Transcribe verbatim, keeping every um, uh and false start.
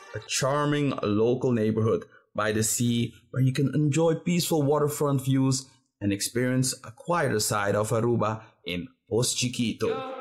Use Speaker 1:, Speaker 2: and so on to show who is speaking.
Speaker 1: a charming local neighborhood by the sea where you can enjoy peaceful waterfront views and experience a quieter side of Aruba in Post Chiquito.